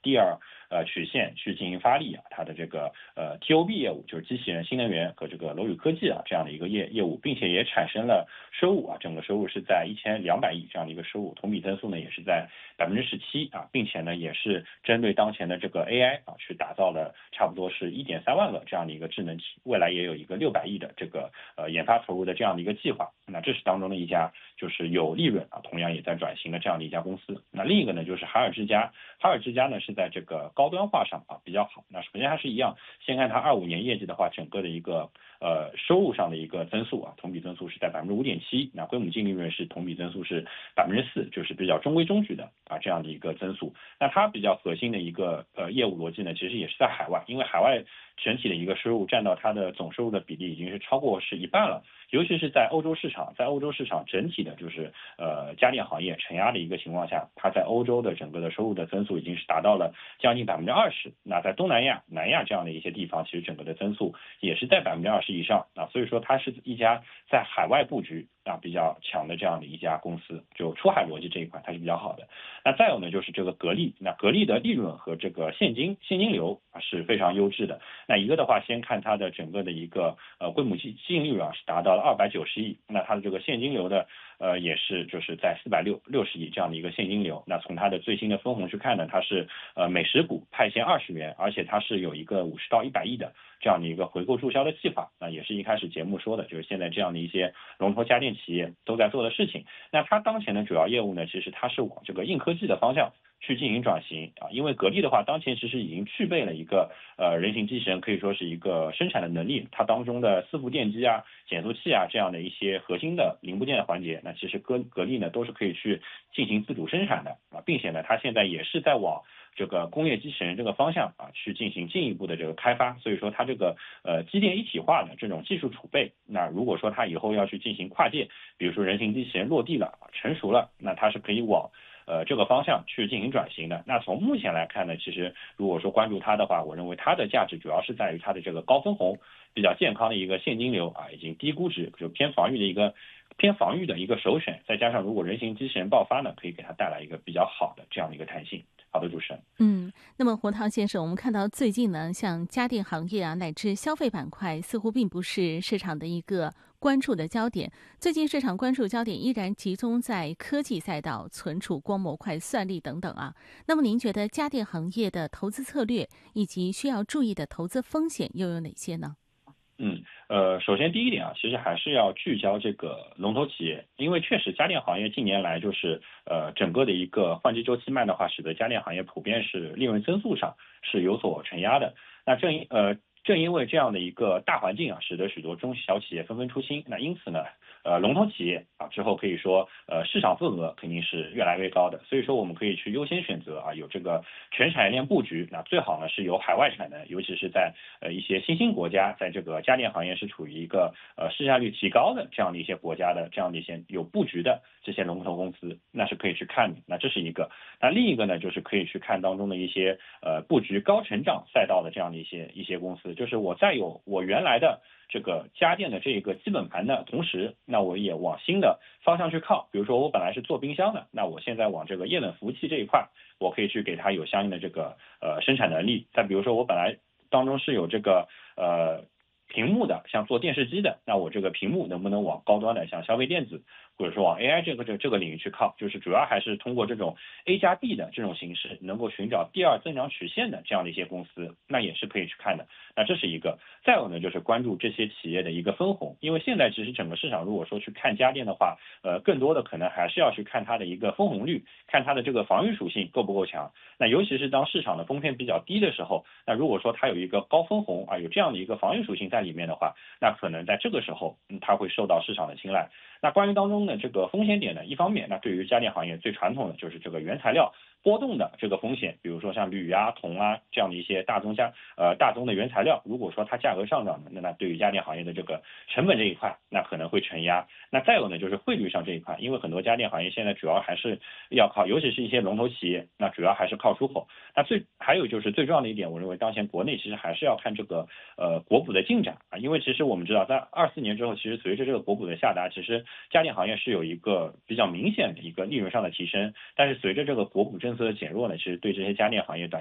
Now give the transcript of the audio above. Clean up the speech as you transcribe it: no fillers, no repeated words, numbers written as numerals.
第二曲线去进行发力啊，它的这个TOB 业务，就是机器人、新能源和这个楼宇科技啊这样的一个业务，并且也产生了收入啊，整个收入是在1200亿这样的一个收入，同比增速呢也是在17%啊，并且呢也是针对当前的这个 AI 啊去打造了差不多是1.3万个这样的一个智能体，未来也有一个600亿的这个研发投入的这样的一个计划。那这是当中的一家就是有利润啊，同样也在转型的这样的一家公司。那另一个呢就是海尔之家，海尔之家呢是在这个高端化上啊比较好。那首先还是一样，先看它25年业绩的话，整个的一个收入上的一个增速啊，同比增速是在5.7%，那归母净利润是同比增速是4%，就是比较中规中矩的啊这样的一个增速。那它比较核心的一个业务逻辑呢，其实也是在海外，因为海外整体的一个收入占到它的总收入的比例已经是超过是一半了，尤其是在欧洲市场，在欧洲市场整体的就是家电行业承压的一个情况下，它在欧洲的整个的收入的增速已经是达到了将近20%。那在东南亚、南亚这样的一些地方，其实整个的增速也是在20%以上啊，所以说它是一家在海外布局啊比较强的这样的一家公司，就出海逻辑这一块它是比较好的。那再有呢就是这个格力，那格力的利润和这个现金流啊是非常优质的。那一个的话，先看它的整个的一个归母净利润啊是达到了290亿，那它的这个现金流的也是就是在460亿这样的一个现金流。那从它的最新的分红去看呢，它是每10股派现20元，而且它是有一个50到100亿的这样的一个回购注销的计划。那也是一开始节目说的，就是现在这样的一些龙头家电企业都在做的事情。那它当前的主要业务呢，其实它是往这个硬科技的方向去进行转型啊，因为格力的话，当前其实已经具备了一个人形机器人可以说是一个生产的能力，它当中的伺服电机啊、减速器啊这样的一些核心的零部件的环节，那其实格力呢都是可以去进行自主生产的啊，并且呢，它现在也是在往这个工业机器人这个方向啊去进行进一步的这个开发，所以说它这个机电一体化的这种技术储备，那如果说它以后要去进行跨界，比如说人形机器人落地了、成熟了，那它是可以往这个方向去进行转型的。那从目前来看呢，其实如果说关注它的话，我认为它的价值主要是在于它的这个高分红、比较健康的一个现金流啊，以及低估值，就偏防御的一个首选。再加上如果人形机器人爆发呢，可以给它带来一个比较好的这样的一个弹性。好的，主持人。 那么胡涛先生，我们看到最近呢，像家电行业啊，乃至消费板块，似乎并不是市场的一个关注的焦点。最近市场关注焦点依然集中在科技赛道、存储、光模块、算力等等啊。那么您觉得家电行业的投资策略以及需要注意的投资风险又有哪些呢？ 首先第一点啊，其实还是要聚焦这个龙头企业，因为确实家电行业近年来就是整个的一个换机周期慢的话，使得家电行业普遍是利润增速上是有所承压的。那正因为这样的一个大环境啊，使得许多中小企业纷纷出新。那因此呢，龙头企业啊之后可以说市场份额肯定是越来越高的。所以说我们可以去优先选择啊有这个全产业链布局，那最好呢是有海外产能，尤其是在一些新兴国家，在这个家电行业是处于一个市占率提高的这样的一些国家的这样的一些有布局的这些龙头公司，那是可以去看的。那这是一个。那另一个呢，就是可以去看当中的一些布局高成长赛道的这样的一些公司，就是我在有我原来的这个家电的这个基本盘的同时，那我也往新的方向去靠。比如说我本来是做冰箱的，那我现在往这个液冷服务器这一块，我可以去给它有相应的这个生产能力。再比如说我本来当中是有这个屏幕的，像做电视机的，那我这个屏幕能不能往高端的，像消费电子，或者说往 AI 这个领域去靠，就是主要还是通过这种 A 加 B 的这种形式，能够寻找第二增长曲线的这样的一些公司，那也是可以去看的。那这是一个。再有呢，就是关注这些企业的一个分红，因为现在其实整个市场如果说去看家电的话，更多的可能还是要去看它的一个分红率，看它的这个防御属性够不够强。那尤其是当市场的风险比较低的时候，那如果说它有一个高分红啊，有这样的一个防御属性在里面的话，那可能在这个时候，它会受到市场的青睐。那关于当中的这个风险点呢，一方面，那对于家电行业最传统的就是这个原材料波动的这个风险，比如说像铝啊、铜啊这样的一些大宗的原材料，如果说它价格上涨的，那对于家电行业的这个成本这一块，那可能会承压。那再有呢，就是汇率上这一块，因为很多家电行业现在主要还是要靠，尤其是一些龙头企业，那主要还是靠出口。那还有就是最重要的一点，我认为当前国内其实还是要看这个国补的进展啊，因为其实我们知道，在24年之后，其实随着这个国补的下达，其实家电行业是有一个比较明显的一个利润上的提升，但是随着这个国补政策的减弱呢，其实对这些家电行业短